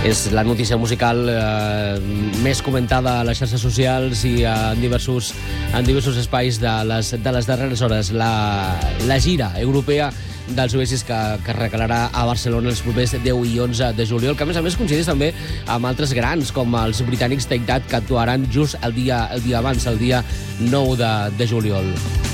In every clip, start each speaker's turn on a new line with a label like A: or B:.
A: És la notícia musical més comentada a les xarxes socials i en diversos espais de les darreres hores. La gira europea dels Oasis que recalarà a Barcelona els propers 10 i 11 de juliol, que a més coincideix també amb altres grans, com els britànics Take That, que actuaran just el dia abans, el dia 9 de juliol.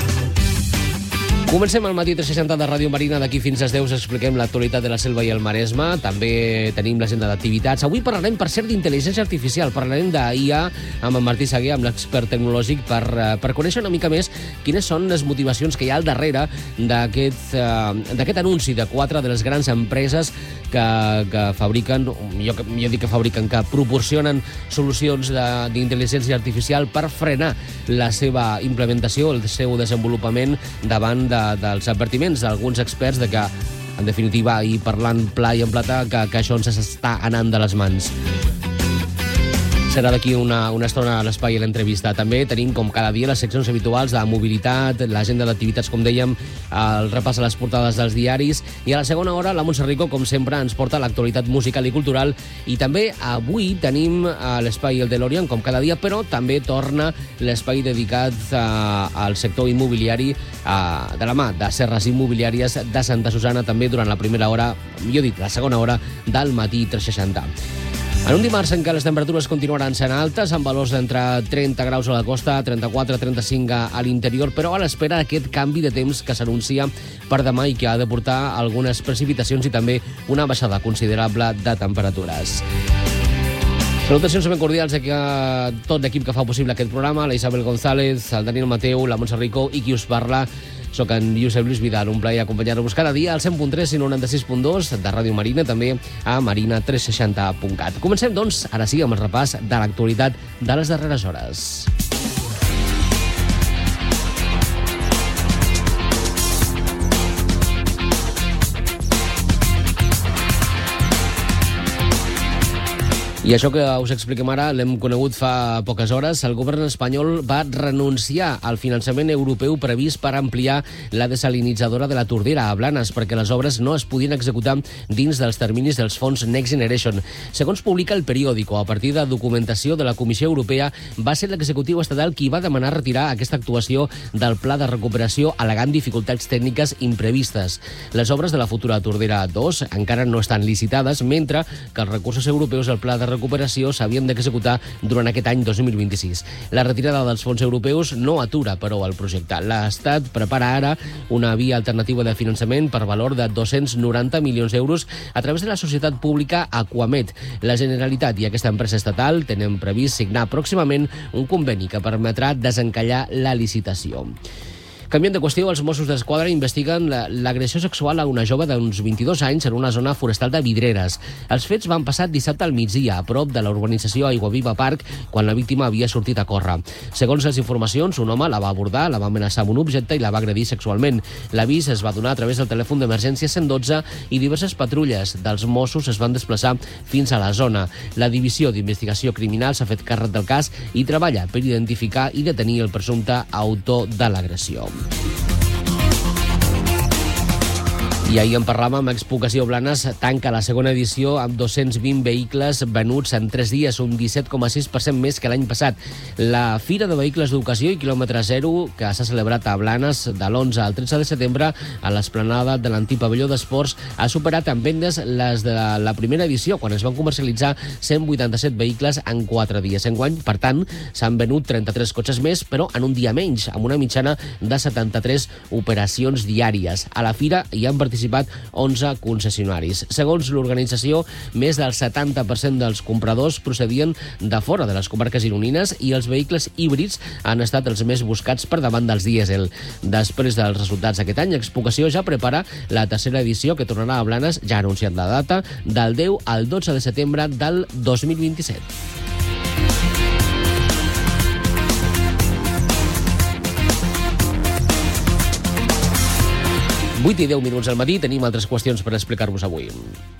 A: Comencem el matí 360 de Ràdio Marina. D'aquí fins às 10 us expliquem l'actualitat de la Selva i el Maresme. També tenim l'agenda d'activitats. Avui parlarem, per cert, d'intel·ligència artificial. Parlarem d'IA amb en Martí Saguer, amb l'expert tecnològic, per conèixer una mica més quines són les motivacions que hi ha al darrere d'aquest anunci de 4 de les grans empreses que fabriquen, que proporcionen solucions d'intel·ligència artificial per frenar la seva implementació, el seu desenvolupament davant dels advertiments d'alguns experts de que, en definitiva, i parlant pla i en plata, que això ens està anant de les mans. Serà d'aquí una estona a l'espai i l'entrevista. També tenim, com cada dia, les seccions habituals de mobilitat, l'agenda d'activitats, com dèiem, el repàs a les portades dels diaris, i a la segona hora la Montse Rico, com sempre, ens porta l'actualitat musical i cultural. I també avui tenim l'espai El DeLorean, com cada dia, però també torna l'espai dedicat al sector immobiliari de la mà de Serres Immobiliàries de Santa Susana, també durant la primera hora, millor dit, la segona hora del matí 360. En un dimarts en què les temperatures continuaran sent altes, amb valors d'entre 30 graus a la costa, 34-35 a l'interior, però a l'espera d'aquest canvi de temps que s'anuncia per demà i que ha de portar algunes precipitacions i també una baixada considerable de temperatures. Salutacions ben cordials a tot l'equip que fa possible aquest programa, la Isabel González, el Daniel Mateu, la Montse Rico i qui us parla. Soc en Josep Lluís Vidal, un plaer acompanyar-vos cada dia al 100.3 i 96.2 de Ràdio Marina, també a marina360.cat. Comencem, doncs, ara sí, amb el repàs de l'actualitat de les darreres hores. I això que us expliquem ara l'hem conegut fa poques hores. El govern espanyol va renunciar al finançament europeu previst per ampliar la desalinitzadora de la Tordera a Blanes perquè les obres no es podien executar dins dels terminis dels fons Next Generation. Segons publica El Periódico, a partir de documentació de la Comissió Europea, va ser l'executiu estatal qui va demanar retirar aquesta actuació del pla de recuperació al·legant dificultats tècniques imprevistes. Les obres de la futura Tordera 2 encara no estan licitades, mentre que els recursos europeus al pla de recuperació s'havien d'executar durant aquest any 2026. La retirada dels fons europeus no atura, però, el projecte. L'Estat prepara ara una via alternativa de finançament per valor de 290 milions d'euros a través de la societat pública Aquamet. La Generalitat i aquesta empresa estatal tenen previst signar pròximament un conveni que permetrà desencallar la licitació. Canviant de qüestió, els Mossos d'Esquadra investiguen l'agressió sexual a una jove d'uns 22 anys en una zona forestal de Vidreres. Els fets van passar dissabte al migdia, a prop de la urbanització Aiguaviva Park, quan la víctima havia sortit a córrer. Segons les informacions, un home la va abordar, la va amenaçar amb un objecte i la va agredir sexualment. L'avís es va donar a través del telèfon d'emergència 112 i diverses patrulles dels Mossos es van desplaçar fins a la zona. La Divisió d'Investigació Criminal s'ha fet càrrec del cas i treballa per identificar i detenir el presumpte autor de l'agressió. I ahir en parlàvem, Expocació Blanes tanca la segona edició amb 220 vehicles venuts en 3 dies, un 17,6% més que l'any passat. La Fira de Vehicles d'Ocasió i Quilòmetre Zero, que s'ha celebrat a Blanes de l'11 al 13 de setembre a l'esplanada de l'antic pavelló d'esports, ha superat en vendes les de la primera edició, quan es van comercialitzar 187 vehicles en 4 dies. Enguany, per tant, s'han venut 33 cotxes més, però en un dia menys, amb una mitjana de 73 operacions diàries. A la fira hi han participat 11 concessionaris. Segons l'organització, més del 70% dels compradors procedien de fora de les comarques gironines i els vehicles híbrids han estat els més buscats per davant dels dièsel. Després dels resultats d'aquest any, Expocació ja prepara la tercera edició que tornarà a Blanes, ja ha anunciat la data, del 10 al 12 de setembre del 2027. 8 i 10 minuts al matí, tenim altres qüestions per explicar-vos avui.